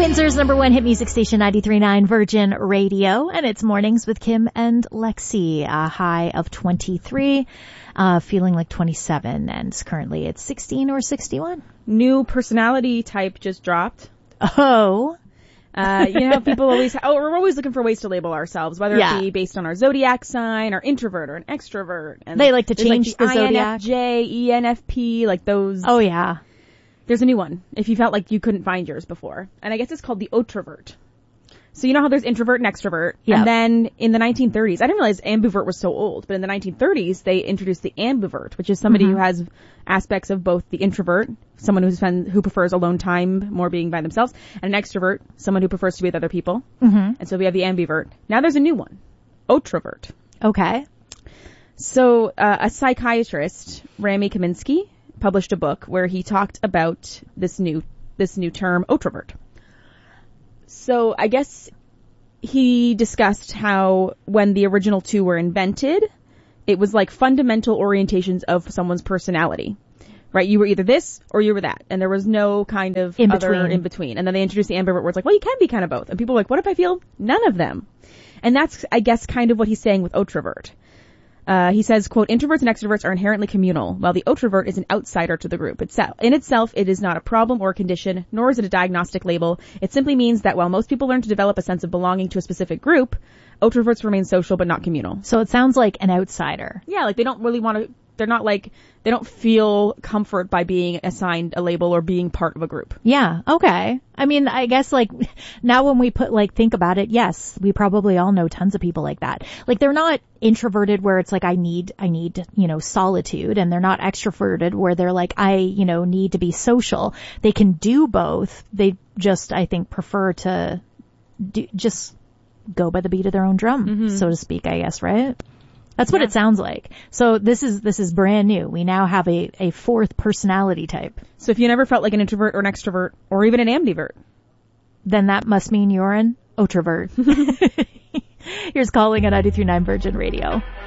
Windsor's number one hit music station, 93.9 Virgin Radio, and it's Mornings with Kim and Lexi. A high of 23, feeling like 27, and currently it's 16 or 61. New personality type just dropped. Oh. People always, we're always looking for ways to label ourselves, whether it be based on our zodiac sign, or introvert, or an extrovert. And they like to change like the zodiac. INFJ, ENFP, like those. Oh, yeah. There's a new one, if you felt like you couldn't find yours before. And I guess it's called the Otrovert. So you know how there's introvert and extrovert? Yep. And then in the 1930s, I didn't realize ambivert was so old, but in the 1930s, they introduced the ambivert, which is somebody who has aspects of both the introvert, someone who prefers alone time, more being by themselves, and an extrovert, someone who prefers to be with other people. Mm-hmm. And so we have the ambivert. Now there's a new one, Otrovert. Okay. So a psychiatrist, Rami Kaminsky, published a book where he talked about this new term, Otrovert. So I guess he discussed how when the original two were invented, it was like fundamental orientations of someone's personality, right? You were either this or you were that, and there was no kind of in between. And then they introduced the ambivert where it's like, well, you can be kind of both. And people are like, what if I feel none of them? And that's, I guess, kind of what he's saying with Otrovert. He says, quote, introverts and extroverts are inherently communal, while the Otrovert is an outsider to the group. In itself, it is not a problem or a condition, nor is it a diagnostic label. It simply means that while most people learn to develop a sense of belonging to a specific group, Otroverts remain social but not communal. So it sounds like an outsider. Yeah, like they don't really want to, they don't feel comfort by being assigned a label or being part of a group. Yeah, okay. I mean, I guess now when we think about it, yes, we probably all know tons of people like that. Like they're not introverted where it's like I need, solitude, and they're not extroverted where they're like I, need to be social. They can do both. They just, I think, prefer to just go by the beat of their own drum, so to speak, I guess, right? That's what it sounds like. So this is brand new. We now have a fourth personality type. So if you never felt like an introvert or an extrovert or even an ambivert, then that must mean you're an Otrovert. Here's calling at 93.9 Virgin Radio.